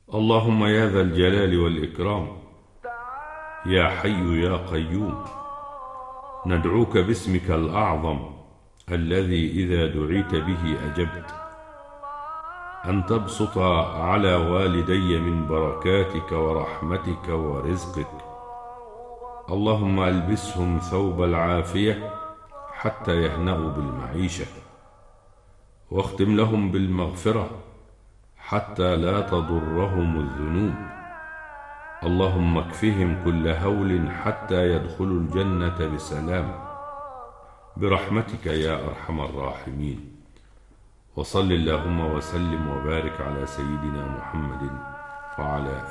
اللهم يا ذا الجلال والإكرام، يا حي يا قيوم، ندعوك باسمك الأعظم الذي إذا دعيت به أجبت، أن تبسط على والدي من بركاتك ورحمتك ورزقك. اللهم ألبسهم ثوب العافية حتى يهنأوا بالمعيشة، واختم لهم بالمغفرة حتى لا تضرهم الذنوب. اللهم اكفهم كل هول حتى يدخلوا الجنة بسلام، برحمتك يا أرحم الراحمين. وصل اللهم وسلم وبارك على سيدنا محمد وعلى